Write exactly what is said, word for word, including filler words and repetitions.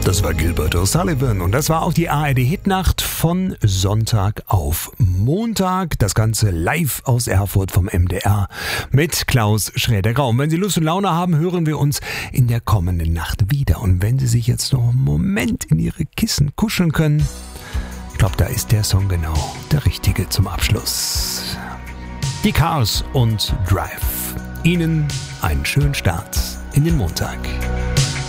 Das war Gilbert O'Sullivan und das war auch die A R D-Hitnacht von Sonntag auf Montag. Das Ganze live aus Erfurt vom M D R mit Klaus Schräder-Grau. Und wenn Sie Lust und Laune haben, hören wir uns in der kommenden Nacht wieder. Und wenn Sie sich jetzt noch einen Moment in Ihre Kissen kuscheln können, ich glaube, da ist der Song genau der richtige zum Abschluss. Die Cars und Drive. Ihnen einen schönen Start in den Montag.